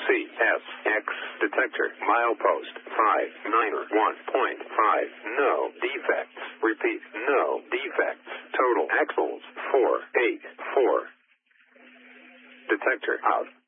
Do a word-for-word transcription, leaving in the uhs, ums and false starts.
C S X detector milepost five nine one point five. No defects. Repeat, no defects. Total axles four eight four. Detector out.